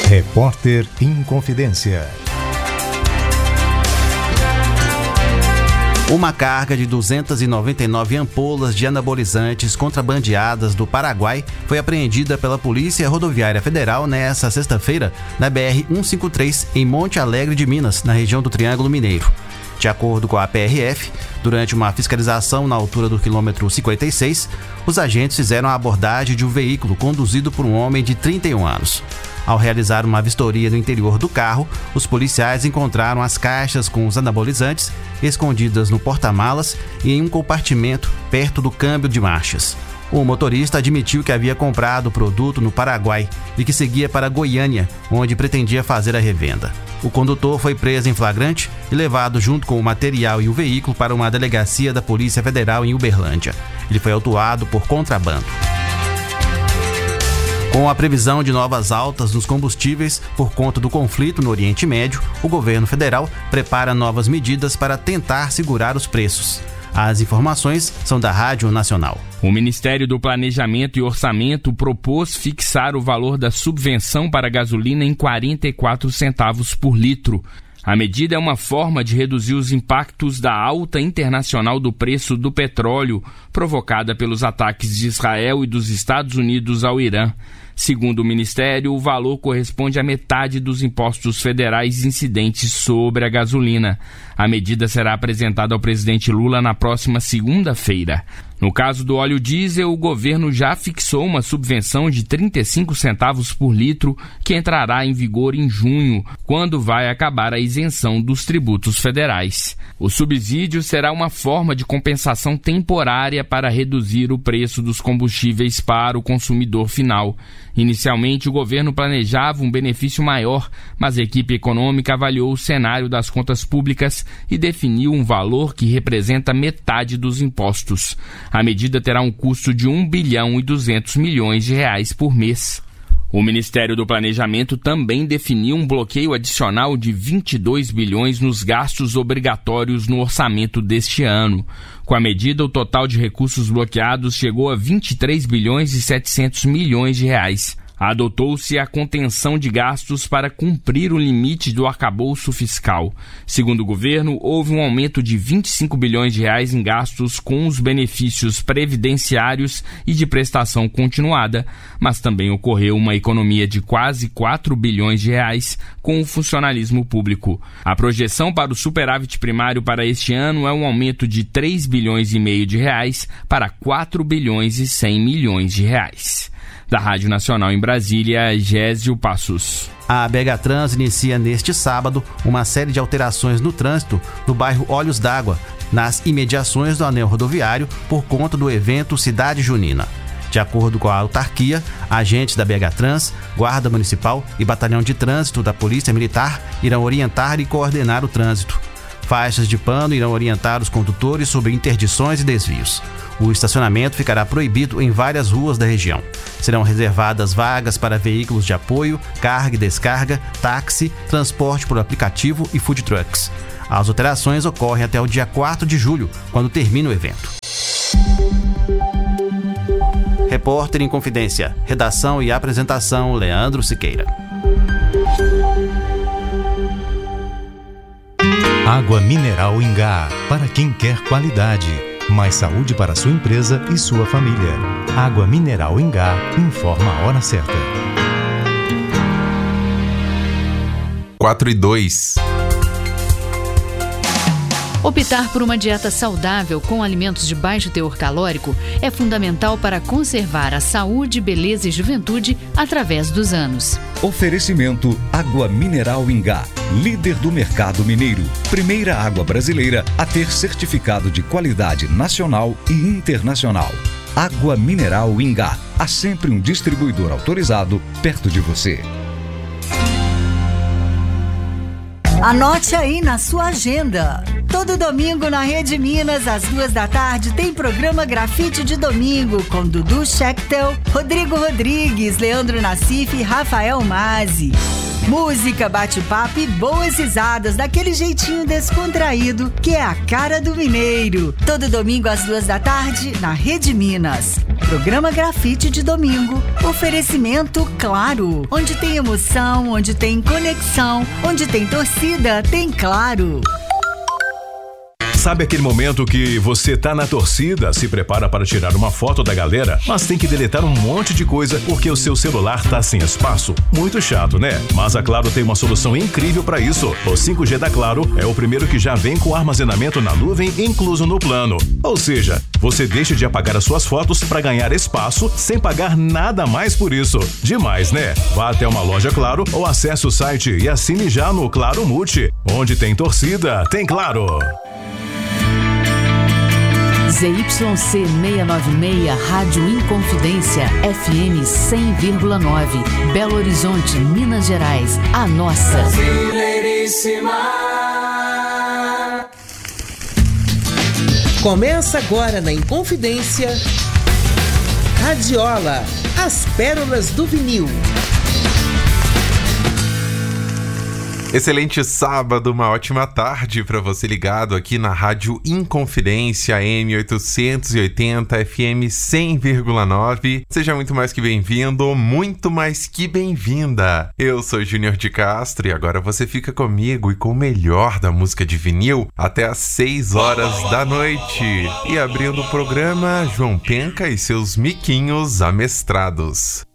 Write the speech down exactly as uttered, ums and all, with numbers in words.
Repórter Inconfidência. Uma carga de duzentas e noventa e nove ampolas de anabolizantes contrabandeadas do Paraguai foi apreendida pela Polícia Rodoviária Federal nesta sexta-feira na B R cento e cinquenta e três, em Monte Alegre de Minas, na região do Triângulo Mineiro. De acordo com a P R F, durante uma fiscalização na altura do quilômetro cinquenta e seis, os agentes fizeram a abordagem de um veículo conduzido por um homem de trinta e um anos. Ao realizar uma vistoria no interior do carro, os policiais encontraram as caixas com os anabolizantes escondidas no porta-malas e em um compartimento perto do câmbio de marchas. O motorista admitiu que havia comprado o produto no Paraguai e que seguia para Goiânia, onde pretendia fazer a revenda. O condutor foi preso em flagrante e levado junto com o material e o veículo para uma delegacia da Polícia Federal em Uberlândia. Ele foi autuado por contrabando. Com a previsão de novas altas nos combustíveis por conta do conflito no Oriente Médio, o governo federal prepara novas medidas para tentar segurar os preços. As informações são da Rádio Nacional. O Ministério do Planejamento e Orçamento propôs fixar o valor da subvenção para a gasolina em quarenta e quatro centavos por litro. A medida é uma forma de reduzir os impactos da alta internacional do preço do petróleo, provocada pelos ataques de Israel e dos Estados Unidos ao Irã. Segundo o Ministério, o valor corresponde à metade dos impostos federais incidentes sobre a gasolina. A medida será apresentada ao presidente Lula na próxima segunda-feira. No caso do óleo diesel, o governo já fixou uma subvenção de trinta e cinco centavos por litro, que entrará em vigor em junho, quando vai acabar a isenção dos tributos federais. O subsídio será uma forma de compensação temporária para reduzir o preço dos combustíveis para o consumidor final. Inicialmente, o governo planejava um benefício maior, mas a equipe econômica avaliou o cenário das contas públicas e definiu um valor que representa metade dos impostos. A medida terá um custo de um bilhão e duzentos milhões de reais por mês. O Ministério do Planejamento também definiu um bloqueio adicional de vinte e dois bilhões nos gastos obrigatórios no orçamento deste ano. Com a medida, o total de recursos bloqueados chegou a vinte e três bilhões e setecentos milhões de reais. Adotou-se a contenção de gastos para cumprir o limite do arcabouço fiscal. Segundo o governo, houve um aumento de vinte e cinco bilhões de reais em gastos com os benefícios previdenciários e de prestação continuada, mas também ocorreu uma economia de quase quatro bilhões de reais com o funcionalismo público. A projeção para o superávit primário para este ano é um aumento de três bilhões e meio de reais para quatro bilhões e cem milhões de reais. Da Rádio Nacional em Brasília, Gésio Passos. A BHTrans inicia neste sábado uma série de alterações no trânsito no bairro Olhos d'Água, nas imediações do anel rodoviário, por conta do evento Cidade Junina. De acordo com a autarquia, agentes da BHTrans, Guarda Municipal e Batalhão de Trânsito da Polícia Militar irão orientar e coordenar o trânsito. Faixas de pano irão orientar os condutores sobre interdições e desvios. O estacionamento ficará proibido em várias ruas da região. Serão reservadas vagas para veículos de apoio, carga e descarga, táxi, transporte por aplicativo e food trucks. As alterações ocorrem até o dia quatro de julho, quando termina o evento. Repórter em Confidência. Redação e apresentação, Leandro Siqueira. Água mineral Ingá, para quem quer qualidade. Mais saúde para sua empresa e sua família. Água mineral Ingá informa a hora certa. quatro e dois. Optar por uma dieta saudável com alimentos de baixo teor calórico é fundamental para conservar a saúde, beleza e juventude através dos anos. Oferecimento Água Mineral Ingá, líder do mercado mineiro. Primeira água brasileira a ter certificado de qualidade nacional e internacional. Água Mineral Ingá. Há sempre um distribuidor autorizado perto de você. Anote aí na sua agenda. Todo domingo na Rede Minas, às duas da tarde, tem programa Grafite de Domingo com Dudu Schechtel, Rodrigo Rodrigues, Leandro Nassif e Rafael Mazzi. Música, bate-papo e boas risadas daquele jeitinho descontraído que é a cara do mineiro. Todo domingo às duas da tarde na Rede Minas. Programa Grafite de domingo. Oferecimento Claro. Onde tem emoção, onde tem conexão, onde tem torcida, tem Claro. Sabe aquele momento que você tá na torcida, se prepara para tirar uma foto da galera, mas tem que deletar um monte de coisa porque o seu celular tá sem espaço? Muito chato, né? Mas a Claro tem uma solução incrível para isso. O cinco G da Claro é o primeiro que já vem com armazenamento na nuvem incluso no plano. Ou seja, você deixa de apagar as suas fotos para ganhar espaço sem pagar nada mais por isso. Demais, né? Vá até uma loja Claro ou acesse o site e assine já no Claro Multi. Onde tem torcida, tem Claro. Z Y C seiscentos e noventa e seis, Rádio Inconfidência, F M cem vírgula nove, Belo Horizonte, Minas Gerais, a nossa. Começa agora na Inconfidência, Radiola, as pérolas do vinil. Excelente sábado, uma ótima tarde para você ligado aqui na Rádio Inconfidência M oitocentos e oitenta F M cem vírgula nove. Seja muito mais que bem-vindo, muito mais que bem-vinda. Eu sou Júnior de Castro e agora você fica comigo e com o melhor da música de vinil até às seis horas da noite. E abrindo o programa, João Penca e seus miquinhos amestrados.